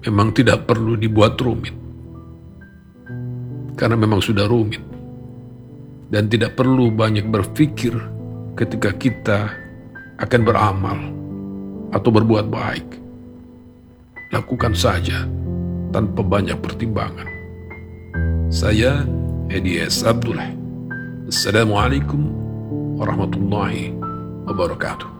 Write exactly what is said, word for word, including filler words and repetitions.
memang tidak perlu dibuat rumit. Karena memang sudah rumit. Dan tidak perlu banyak berpikir ketika kita akan beramal atau berbuat baik. Lakukan saja tanpa banyak pertimbangan. Saya Edi S. Abdullah. Assalamualaikum warahmatullahi wabarakatuh.